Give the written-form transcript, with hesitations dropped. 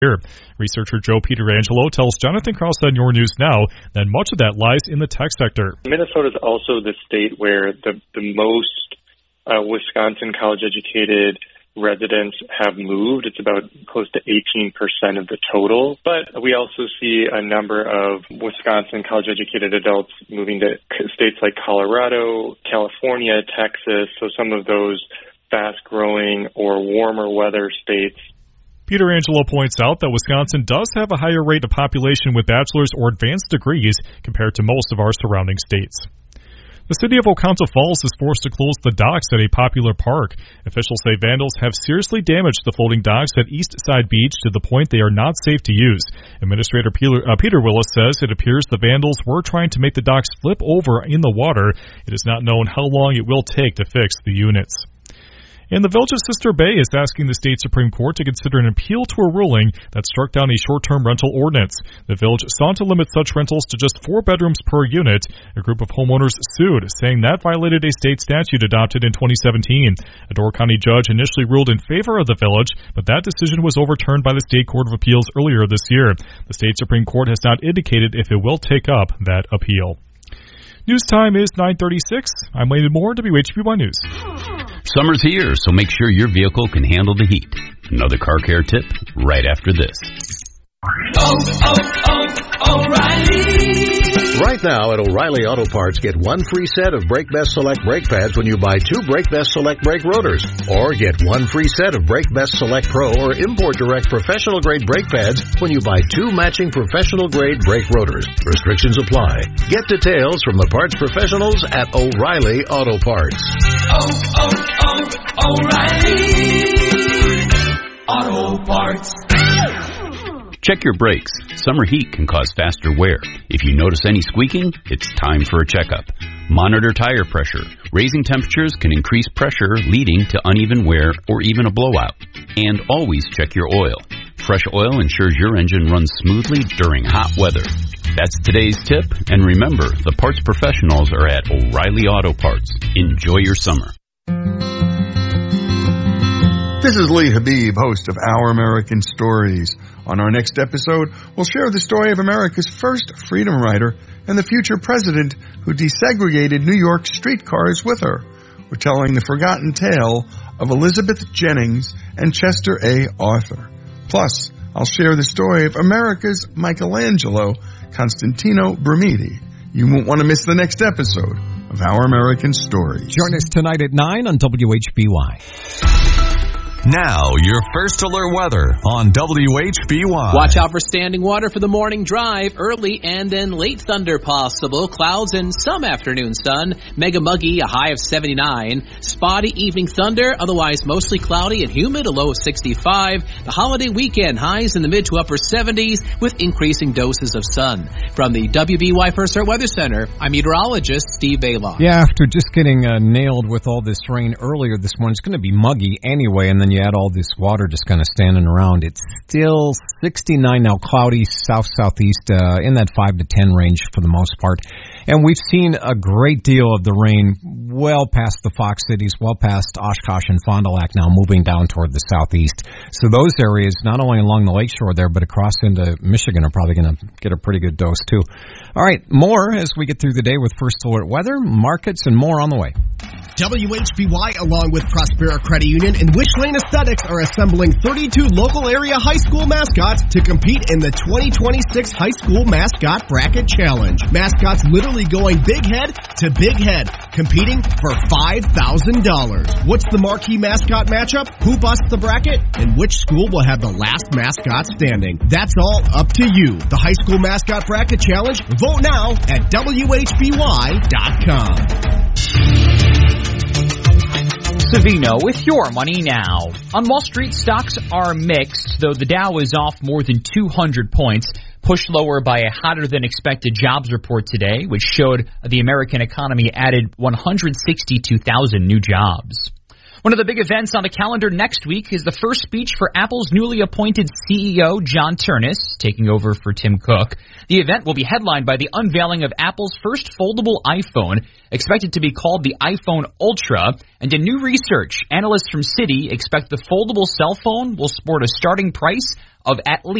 Here, researcher Joe Pietrangelo tells Jonathan Krause on Your News Now that much of that lies in the tech sector. Minnesota is also the state where the most Wisconsin college-educated residents have moved. It's about close to 18% of the total. But we also see a number of Wisconsin college-educated adults moving to states like Colorado, California, Texas, so some of those fast-growing or warmer weather states. Pietrangelo points out that Wisconsin does have a higher rate of population with bachelor's or advanced degrees compared to most of our surrounding states. The city of Oconto Falls is forced to close the docks at a popular park. Officials say vandals have seriously damaged the floating docks at East Side Beach to the point they are not safe to use. Administrator Peter Willis says it appears the vandals were trying to make the docks flip over in the water. It is not known how long it will take to fix the units. And the Village of Sister Bay is asking the state Supreme Court to consider an appeal to a ruling that struck down a short-term rental ordinance. The village sought to limit such rentals to just 4 bedrooms per unit. A group of homeowners sued, saying that violated a state statute adopted in 2017. A Door County judge initially ruled in favor of the village, but that decision was overturned by the State Court of Appeals earlier this year. The state Supreme Court has not indicated if it will take up that appeal. News time is 9:36. I'm Landon Moore, WHBY News. Summer's here, so make sure your vehicle can handle the heat. Another car care tip right after this. O'Reilly. Right now at O'Reilly Auto Parts, get one free set of Brake Best Select brake pads when you buy 2 Brake Best Select brake rotors. Or get one free set of Brake Best Select Pro or Import Direct professional grade brake pads when you buy 2 matching professional grade brake rotors. Restrictions apply. Get details from the parts professionals at O'Reilly Auto Parts. O'Reilly Auto Parts. Check your brakes. Summer heat can cause faster wear. If you notice any squeaking, it's time for a checkup. Monitor tire pressure. Raising temperatures can increase pressure, leading to uneven wear or even a blowout. And always check your oil. Fresh oil ensures your engine runs smoothly during hot weather. That's today's tip. And remember, the parts professionals are at O'Reilly Auto Parts. Enjoy your summer. This is Lee Habib, host of Our American Stories. On our next episode, we'll share the story of America's first freedom rider and the future president who desegregated New York streetcars with her. We're telling the forgotten tale of Elizabeth Jennings and Chester A. Arthur. Plus, I'll share the story of America's Michelangelo, Constantino Brumidi. You won't want to miss the next episode of Our American Stories. Join us tonight at 9 on WHBY. Now, your first alert weather on WHBY. Watch out for standing water for the morning drive. Early and then late thunder possible. Clouds and some afternoon sun. Mega muggy, a high of 79. Spotty evening thunder, otherwise mostly cloudy and humid, a low of 65. The holiday weekend, highs in the mid to upper 70s with increasing doses of sun. From the WBY First Alert Weather Center, I'm meteorologist Steve Baylock. Yeah, after just getting nailed with all this rain earlier this morning, it's going to be muggy anyway, and then you add all this water just kind of standing around. It's still 69 now, cloudy, south-southeast, in that 5 to 10 range for the most part. And we've seen a great deal of the rain well past the Fox cities, well past Oshkosh and Fond du Lac now, moving down toward the southeast. So those areas, not only along the lakeshore there, but across into Michigan are probably going to get a pretty good dose too. All right, more as we get through the day with First Alert weather, markets, and more on the way. WHBY, along with Prospera Credit Union and Wish Lane Aesthetics, are assembling 32 local area high school mascots to compete in the 2026 High School Mascot Bracket Challenge. Mascots literally going big head to big head, competing for $5,000. What's the marquee mascot matchup? Who busts the bracket? And which school will have the last mascot standing? That's all up to you. The High School Mascot Bracket Challenge. Vote now at WHBY.com. Savino with your money now. On Wall Street, stocks are mixed, though the Dow is off more than 200 points, pushed lower by a hotter-than-expected jobs report today, which showed the American economy added 162,000 new jobs. One of the big events on the calendar next week is the first speech for Apple's newly appointed CEO, John Ternus, taking over for Tim Cook. The event will be headlined by the unveiling of Apple's first foldable iPhone, expected to be called the iPhone Ultra. And in new research, analysts from Citi expect the foldable cell phone will sport a starting price of at least